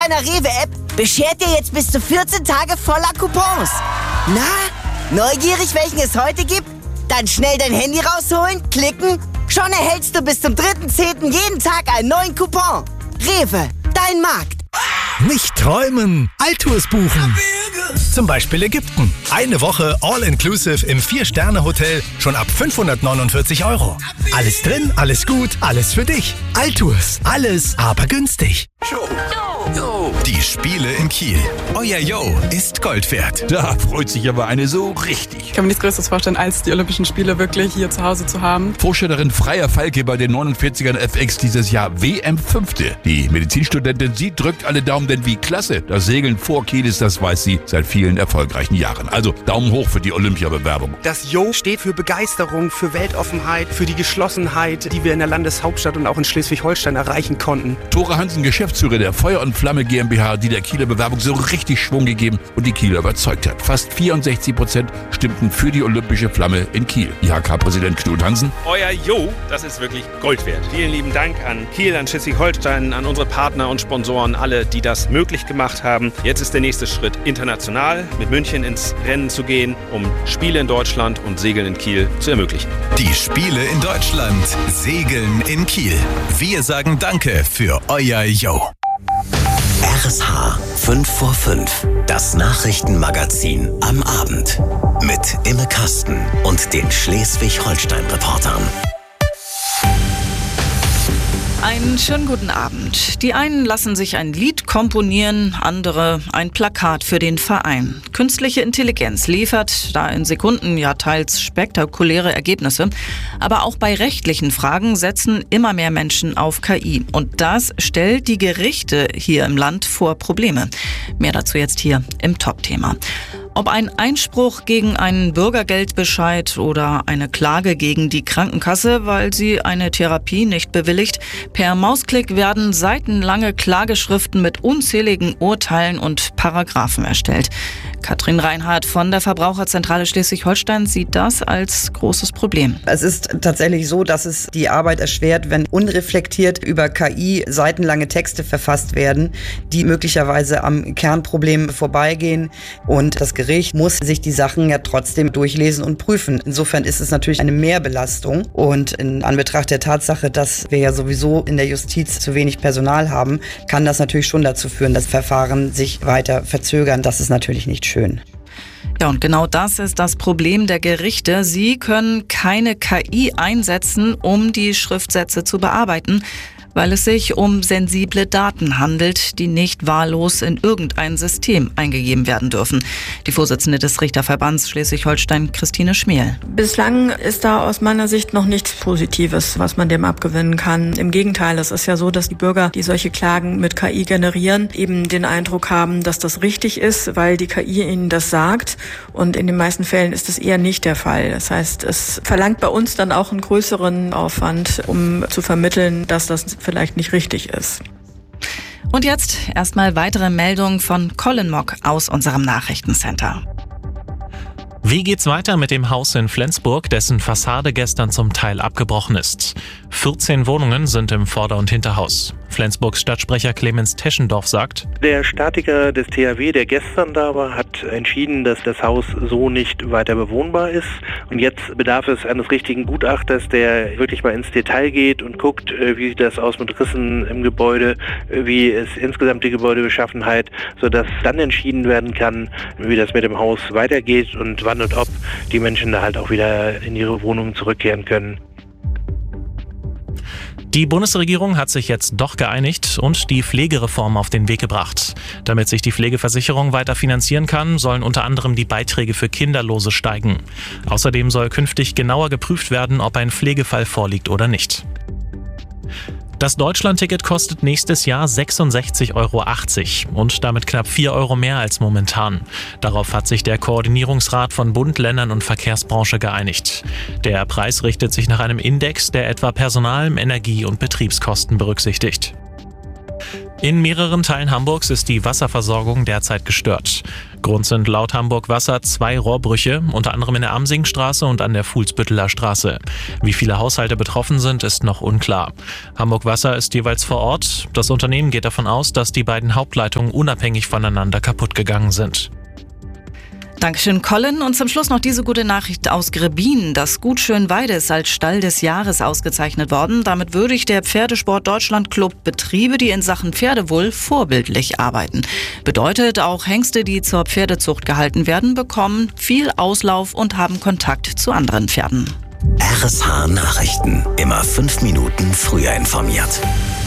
Deiner Rewe-App beschert dir jetzt bis zu 14 Tage voller Coupons. Na, neugierig, welchen es heute gibt? Dann schnell dein Handy rausholen, klicken. Schon erhältst du bis zum 3.10. jeden Tag einen neuen Coupon. Rewe, dein Markt. Nicht träumen, Alltours buchen. Zum Beispiel Ägypten. Eine Woche All-Inclusive im 4-Sterne-Hotel schon ab 549 €. Alles drin, alles gut, alles für dich. Alltours, alles aber günstig. Die Spiele in Kiel. Euer Yo ist Gold wert. Da freut sich aber eine so richtig. Ich kann mir nichts Größeres vorstellen, als die Olympischen Spiele wirklich hier zu Hause zu haben. Vorstellerin Freya Falke bei den 49ern FX dieses Jahr WM5. Die Medizinstudentin, sie drückt alle Daumen, denn wie klasse das Segeln vor Kiel ist, das weiß sie seit vielen erfolgreichen Jahren. Also Daumen hoch für die Olympiabewerbung. Das Yo steht für Begeisterung, für Weltoffenheit, für die Geschlossenheit, die wir in der Landeshauptstadt und auch in Schleswig-Holstein erreichen konnten. Tore Hansen, Geschäftsführer der Feuer und Flamme GmbH, die der Kieler Bewerbung so richtig Schwung gegeben und die Kieler überzeugt hat. Fast 64% stimmten für die olympische Flamme in Kiel. IHK-Präsident Knut Hansen. Euer Jo, das ist wirklich Gold wert. Vielen lieben Dank an Kiel, an Schleswig-Holstein, an unsere Partner und Sponsoren, alle, die das möglich gemacht haben. Jetzt ist der nächste Schritt, international mit München ins Rennen zu gehen, um Spiele in Deutschland und Segeln in Kiel zu ermöglichen. Die Spiele in Deutschland, Segeln in Kiel. Wir sagen Danke für euer Yo. RSH 5 vor 5, das Nachrichtenmagazin am Abend. Mit Imme Kasten und den Schleswig-Holstein-Reportern. Einen schönen guten Abend. Die einen lassen sich ein Lied komponieren, andere ein Plakat für den Verein. Künstliche Intelligenz liefert da in Sekunden ja teils spektakuläre Ergebnisse. Aber auch bei rechtlichen Fragen setzen immer mehr Menschen auf KI. Und das stellt die Gerichte hier im Land vor Probleme. Mehr dazu jetzt hier im Top-Thema. Ob ein Einspruch gegen einen Bürgergeldbescheid oder eine Klage gegen die Krankenkasse, weil sie eine Therapie nicht bewilligt, per Mausklick werden seitenlange Klageschriften mit unzähligen Urteilen und Paragraphen erstellt. Katrin Reinhardt von der Verbraucherzentrale Schleswig-Holstein sieht das als großes Problem. Es ist tatsächlich so, dass es die Arbeit erschwert, wenn unreflektiert über KI seitenlange Texte verfasst werden, die möglicherweise am Kernproblem vorbeigehen. Und das Gericht muss sich die Sachen ja trotzdem durchlesen und prüfen. Insofern ist es natürlich eine Mehrbelastung. Und in Anbetracht der Tatsache, dass wir ja sowieso in der Justiz zu wenig Personal haben, kann das natürlich schon dazu führen, dass Verfahren sich weiter verzögern. Das ist natürlich nicht schön. Ja, und genau das ist das Problem der Gerichte. Sie können keine KI einsetzen, um die Schriftsätze zu bearbeiten, weil es sich um sensible Daten handelt, die nicht wahllos in irgendein System eingegeben werden dürfen. Die Vorsitzende des Richterverbands Schleswig-Holstein, Christine Schmiel. Bislang ist da aus meiner Sicht noch nichts Positives, was man dem abgewinnen kann. Im Gegenteil, es ist ja so, dass die Bürger, die solche Klagen mit KI generieren, eben den Eindruck haben, dass das richtig ist, weil die KI ihnen das sagt. Und in den meisten Fällen ist es eher nicht der Fall. Das heißt, es verlangt bei uns dann auch einen größeren Aufwand, um zu vermitteln, dass das vielleicht nicht richtig ist. Und jetzt erstmal weitere Meldungen von Colin Mock aus unserem Nachrichtencenter. Wie geht's weiter mit dem Haus in Flensburg, dessen Fassade gestern zum Teil abgebrochen ist? 14 Wohnungen sind im Vorder- und Hinterhaus. Flensburgs Stadtsprecher Clemens Teschendorf sagt: Der Statiker des THW, der gestern da war, hat entschieden, dass das Haus so nicht weiter bewohnbar ist. Und jetzt bedarf es eines richtigen Gutachters, der wirklich mal ins Detail geht und guckt, wie sieht das aus mit Rissen im Gebäude, wie ist insgesamt die Gebäudebeschaffenheit, sodass dann entschieden werden kann, wie das mit dem Haus weitergeht und wann und ob die Menschen da halt auch wieder in ihre Wohnungen zurückkehren können. Die Bundesregierung hat sich jetzt doch geeinigt und die Pflegereform auf den Weg gebracht. Damit sich die Pflegeversicherung weiter finanzieren kann, sollen unter anderem die Beiträge für Kinderlose steigen. Außerdem soll künftig genauer geprüft werden, ob ein Pflegefall vorliegt oder nicht. Das Deutschlandticket kostet nächstes Jahr 66,80 € und damit knapp 4 € mehr als momentan. Darauf hat sich der Koordinierungsrat von Bund, Ländern und Verkehrsbranche geeinigt. Der Preis richtet sich nach einem Index, der etwa Personal-, Energie- und Betriebskosten berücksichtigt. In mehreren Teilen Hamburgs ist die Wasserversorgung derzeit gestört. Grund sind laut Hamburg Wasser 2 Rohrbrüche, unter anderem in der Amsingstraße und an der Fuhlsbütteler Straße. Wie viele Haushalte betroffen sind, ist noch unklar. Hamburg Wasser ist jeweils vor Ort. Das Unternehmen geht davon aus, dass die beiden Hauptleitungen unabhängig voneinander kaputt gegangen sind. Dankeschön, Colin. Und zum Schluss noch diese gute Nachricht aus Grebbin. Das Gut Schönweide ist als Stall des Jahres ausgezeichnet worden. Damit würdigt der Pferdesport Deutschland Club Betriebe, die in Sachen Pferdewohl vorbildlich arbeiten. Bedeutet, auch Hengste, die zur Pferdezucht gehalten werden, bekommen viel Auslauf und haben Kontakt zu anderen Pferden. RSH Nachrichten. Immer 5 Minuten früher informiert.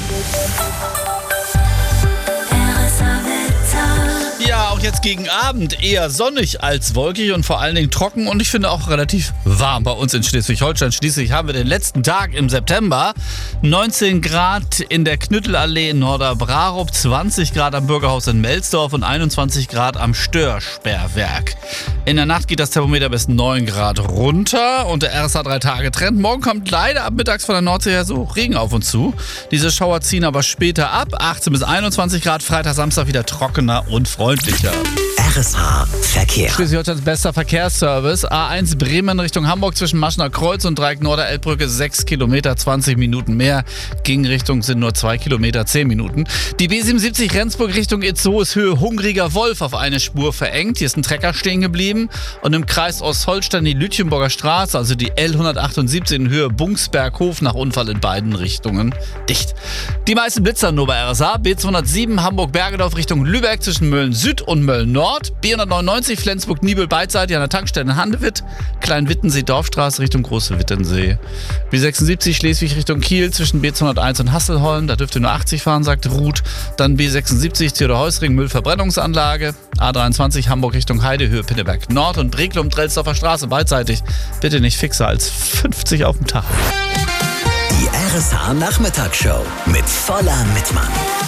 Ja, auch jetzt gegen Abend eher sonnig als wolkig und vor allen Dingen trocken und ich finde auch relativ warm bei uns in Schleswig-Holstein. Schließlich haben wir den letzten Tag im September. 19 Grad in der Knüttelallee in Norderbrarup, 20 Grad am Bürgerhaus in Melsdorf und 21 Grad am Störsperrwerk. In der Nacht geht das Thermometer bis 9 Grad runter und der RSH 3-Tage-Trend. Morgen kommt leider ab mittags von der Nordsee her so Regen auf uns zu. Diese Schauer ziehen aber später ab. 18 bis 21 Grad, Freitag, Samstag wieder trockener und freundlicher. RSH Verkehr. Schleswig-Holsteins bester Verkehrsservice. A1 Bremen Richtung Hamburg zwischen Maschener Kreuz und Dreieck Norder-Elbbrücke 6 Kilometer, 20 Minuten mehr. Gegenrichtung sind nur 2 Kilometer, 10 Minuten. Die B77 Rendsburg Richtung Itzehoe ist Höhe Hungriger Wolf auf eine Spur verengt. Hier ist ein Trecker stehen geblieben. Und im Kreis Ostholstein die Lütjenburger Straße, also die L178 in Höhe Bungsberghof nach Unfall in beiden Richtungen dicht. Die meisten Blitzer nur bei RSH. B207 Hamburg-Bergedorf Richtung Lübeck zwischen Mölln Süd und Mölln Nord. B199 Flensburg-Nibel beidseitig an der Tankstelle in Handewitt. Klein-Wittensee-Dorfstraße Richtung Große-Wittensee. B76 Schleswig Richtung Kiel zwischen B201 und Hasselholm. Da dürft ihr nur 80 fahren, sagt Ruth. Dann B76 Theodor-Heusring Müllverbrennungsanlage. A23 Hamburg Richtung Heide, Höhe Pinneberg Nord und Breklum-Drelsdorfer Straße beidseitig. Bitte nicht fixer als 50 auf dem Tag. Die RSH Nachmittagsshow mit Voller Mittmann.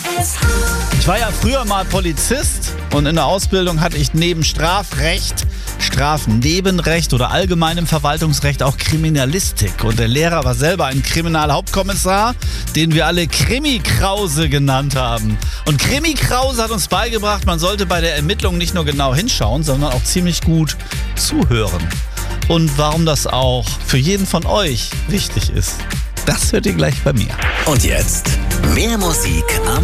Ich war ja früher mal Polizist und in der Ausbildung hatte ich neben Strafrecht, Strafnebenrecht oder allgemeinem Verwaltungsrecht auch Kriminalistik. Und der Lehrer war selber ein Kriminalhauptkommissar, den wir alle Krimi-Krause genannt haben. Und Krimi-Krause hat uns beigebracht, man sollte bei der Ermittlung nicht nur genau hinschauen, sondern auch ziemlich gut zuhören. Und warum das auch für jeden von euch wichtig ist, das hört ihr gleich bei mir. Und jetzt mehr Musik am